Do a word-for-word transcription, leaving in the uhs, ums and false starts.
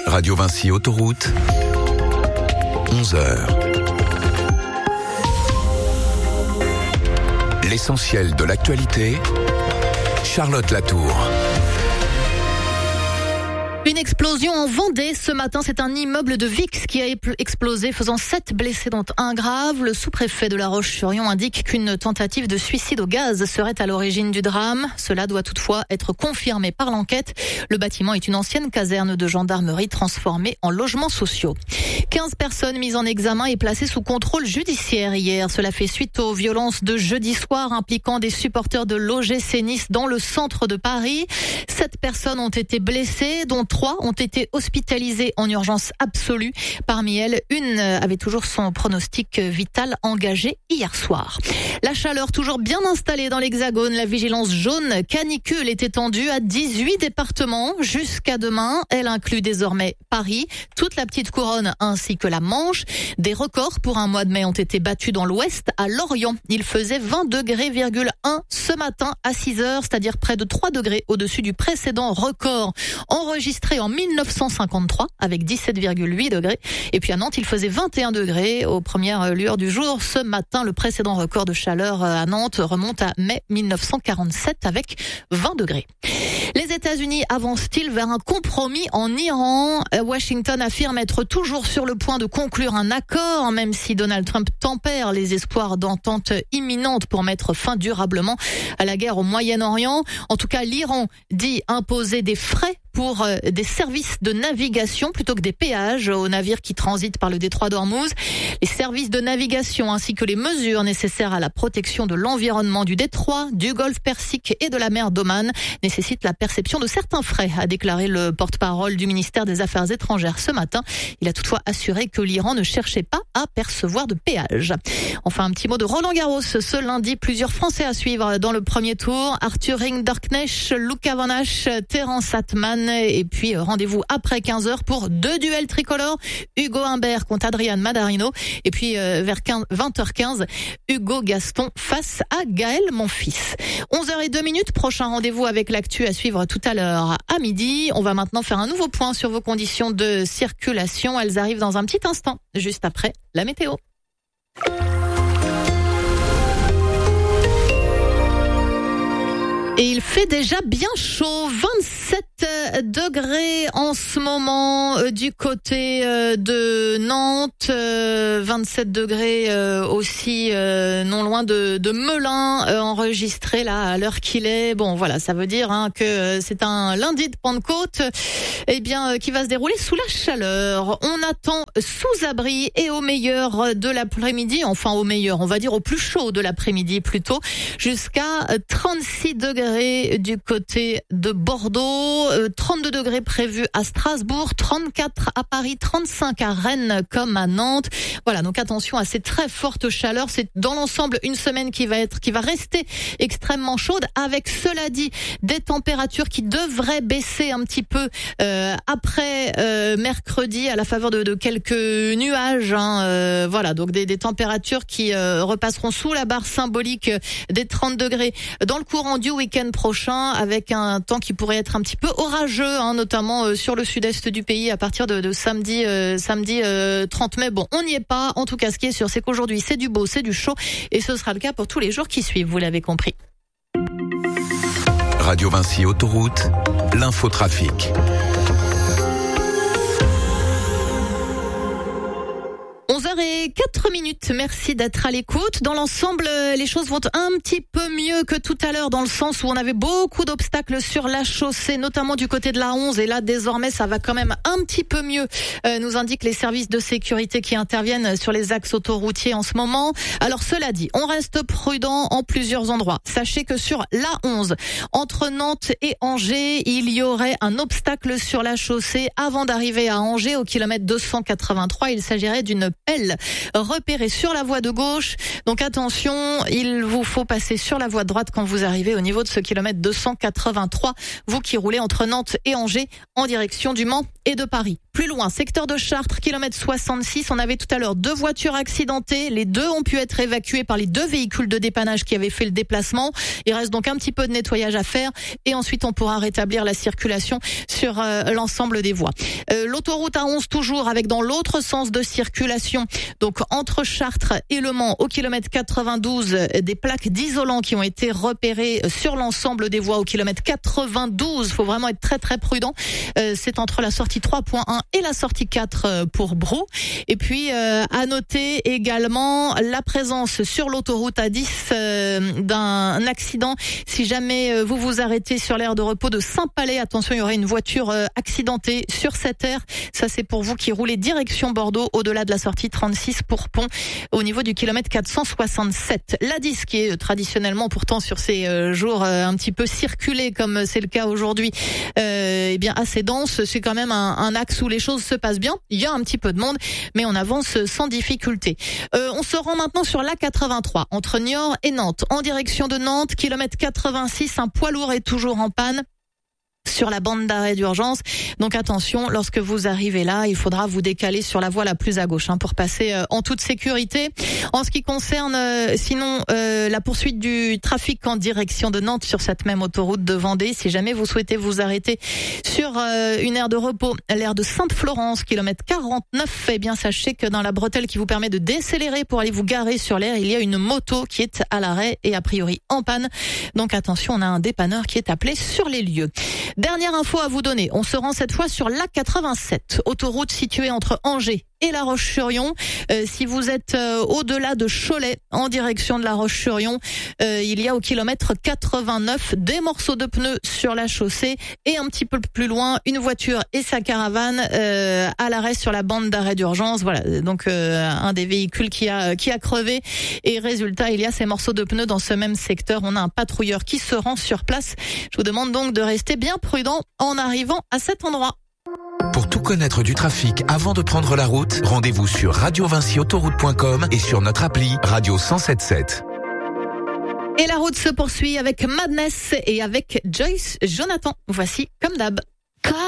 Radio Vinci Autoroute, onze heures. L'essentiel de l'actualité, Charlotte Latour. Une explosion en Vendée ce matin, c'est un immeuble de Vix qui a explosé, faisant sept blessés dont un grave. Le sous-préfet de La Roche-sur-Yon indique qu'une tentative de suicide au gaz serait à l'origine du drame. Cela doit toutefois être confirmé par l'enquête. Le bâtiment est une ancienne caserne de gendarmerie transformée en logements sociaux. quinze personnes mises en examen et placées sous contrôle judiciaire hier. Cela fait suite aux violences de jeudi soir impliquant des supporters de l'O G C Nice dans le centre de Paris. Sept personnes ont été blessées, dont trois ont été hospitalisées en urgence absolue. Parmi elles, une avait toujours son pronostic vital engagé hier soir. La chaleur toujours bien installée dans l'Hexagone. La vigilance jaune canicule est étendue à dix-huit départements jusqu'à demain. Elle inclut désormais Paris, toute la petite couronne ainsi que la Manche. Des records pour un mois de mai ont été battus dans l'ouest à Lorient. Il faisait vingt degrés virgule un ce matin à six heures, c'est-à-dire près de trois degrés au-dessus du précédent record enregistré en mille neuf cent cinquante-trois avec dix-sept virgule huit degrés. Et puis à Nantes, il faisait vingt et un degrés aux premières lueurs du jour. Ce matin, le précédent record de chaleur à Nantes remonte à mai mille neuf cent quarante-sept avec vingt degrés. Les États-Unis avancent-ils vers un compromis en Iran ? Washington affirme être toujours sur le point de conclure un accord, même si Donald Trump tempère les espoirs d'entente imminente pour mettre fin durablement à la guerre au Moyen-Orient. En tout cas, l'Iran dit imposer des frais pour des services de navigation plutôt que des péages aux navires qui transitent par le détroit d'Ormuz. Les services de navigation ainsi que les mesures nécessaires à la protection de l'environnement du détroit, du golfe Persique et de la mer d'Oman nécessitent la perception de certains frais, a déclaré le porte-parole du ministère des Affaires étrangères ce matin. Il a toutefois assuré que l'Iran ne cherchait pas à percevoir de péage. Enfin, un petit mot de Roland Garros. Ce lundi, plusieurs Français à suivre dans le premier tour. Arthur Rinderknecht, Luca Van Hache, Terence Atman. Et puis rendez-vous après quinze heures pour deux duels tricolores. Hugo Humbert contre Adrian Manarino. Et puis euh, vers vingt heures quinze, Hugo Gaston face à Gaël Monfils. onze heures zéro deux minutes, prochain rendez-vous avec l'actu à suivre tout à l'heure à midi. On va maintenant faire un nouveau point sur vos conditions de circulation. Elles arrivent dans un petit instant, juste après la météo. Et il fait déjà bien chaud, vingt-sept degrés en ce moment euh, du côté euh, de Nantes, euh, vingt-sept degrés euh, aussi euh, non loin de, de Melun, euh, enregistré là à l'heure qu'il est. Bon voilà, ça veut dire hein, que c'est un lundi de Pentecôte eh bien, euh, qui va se dérouler sous la chaleur. On attend sous abri et au meilleur de l'après-midi, enfin au meilleur, on va dire au plus chaud de l'après-midi plutôt, jusqu'à trente-six degrés du côté de Bordeaux, trente-deux degrés prévus à Strasbourg, trente-quatre à Paris, trente-cinq à Rennes comme à Nantes. Voilà, donc attention à ces très fortes chaleurs. C'est dans l'ensemble une semaine qui va être, qui va rester extrêmement chaude, avec cela dit des températures qui devraient baisser un petit peu euh, après euh, mercredi à la faveur de, de quelques nuages. Hein, euh, voilà, donc des, des températures qui euh, repasseront sous la barre symbolique des trente degrés dans le courant du week-end prochain, avec un temps qui pourrait être un petit peu orageux, hein, notamment euh, sur le sud-est du pays à partir de, de samedi, euh, samedi euh, trente mai. Bon, on n'y est pas. En tout cas, ce qui est sûr, c'est qu'aujourd'hui, c'est du beau, c'est du chaud, et ce sera le cas pour tous les jours qui suivent. Vous l'avez compris. Radio Vinci Autoroute, l'infotrafic. onze heures zéro quatre minutes, merci d'être à l'écoute. Dans l'ensemble, les choses vont un petit peu mieux que tout à l'heure, dans le sens où on avait beaucoup d'obstacles sur la chaussée, notamment du côté de la onze, et là désormais ça va quand même un petit peu mieux, euh, nous indiquent les services de sécurité qui interviennent sur les axes autoroutiers en ce moment. Alors cela dit, on reste prudent en plusieurs endroits. Sachez que sur l'A onze, entre Nantes et Angers, il y aurait un obstacle sur la chaussée avant d'arriver à Angers au kilomètre deux cent quatre-vingt-trois. Il s'agirait d'une pelle repérée sur la voie de gauche. Donc attention, il vous faut passer sur la voie de droite quand vous arrivez au niveau de ce kilomètre deux cent quatre-vingt-trois, vous qui roulez entre Nantes et Angers en direction du Mans et de Paris. Plus loin, secteur de Chartres, kilomètre soixante-six, on avait tout à l'heure deux voitures accidentées. Les deux ont pu être évacuées par les deux véhicules de dépannage qui avaient fait le déplacement. Il reste donc un petit peu de nettoyage à faire et ensuite on pourra rétablir la circulation sur euh, l'ensemble des voies. Euh, l'autoroute A onze toujours avec dans l'autre sens de circulation. Donc entre Chartres et Le Mans au kilomètre quatre-vingt-douze, des plaques d'isolant qui ont été repérées sur l'ensemble des voies au kilomètre quatre-vingt-douze. Faut vraiment être très très prudent. Euh, c'est entre la sortie trois point un et la sortie quatre pour Brou. Et puis euh, à noter également la présence sur l'autoroute A dix euh, d'un accident. Si jamais euh, vous vous arrêtez sur l'aire de repos de Saint-Palais, attention, il y aurait une voiture euh, accidentée sur cette aire. Ça c'est pour vous qui roulez direction Bordeaux au-delà de la sortie trente-six pour Pont au niveau du kilomètre quatre cent soixante-sept. L'A dix qui est traditionnellement pourtant sur ces euh, jours euh, un petit peu circulé comme c'est le cas aujourd'hui, euh, eh bien assez dense. C'est quand même un, un axe où les choses se passent bien. Il y a un petit peu de monde, mais on avance sans difficulté. Euh, on se rend maintenant sur l'A quatre-vingt-trois entre Niort et Nantes. En direction de Nantes, kilomètre quatre-vingt-six, un poids lourd est toujours en panne sur la bande d'arrêt d'urgence. Donc attention, lorsque vous arrivez là, il faudra vous décaler sur la voie la plus à gauche hein, pour passer euh, en toute sécurité. En ce qui concerne euh, sinon euh, la poursuite du trafic en direction de Nantes sur cette même autoroute de Vendée, si jamais vous souhaitez vous arrêter sur euh, une aire de repos, l'aire de Sainte-Florence, kilomètre quarante-neuf, eh bien sachez que dans la bretelle qui vous permet de décélérer pour aller vous garer sur l'aire, il y a une moto qui est à l'arrêt et a priori en panne. Donc attention, on a un dépanneur qui est appelé sur les lieux. Dernière info à vous donner, on se rend cette fois sur l'A quatre-vingt-sept, autoroute située entre Angers et La Roche-sur-Yon. Euh, si vous êtes euh, au-delà de Cholet, en direction de La Roche-sur-Yon, euh, il y a au kilomètre quatre-vingt-neuf des morceaux de pneus sur la chaussée et un petit peu plus loin, une voiture et sa caravane euh, à l'arrêt sur la bande d'arrêt d'urgence. Voilà, donc euh, un des véhicules qui a qui a crevé et résultat, il y a ces morceaux de pneus dans ce même secteur. On a un patrouilleur qui se rend sur place. Je vous demande donc de rester bien prudent en arrivant à cet endroit. Pour tout connaître du trafic avant de prendre la route, rendez-vous sur radio vinci autoroute point com et sur notre appli Radio cent sept sept. Et la route se poursuit avec Madness et avec Joyce Jonathan. Voici Comme d'hab.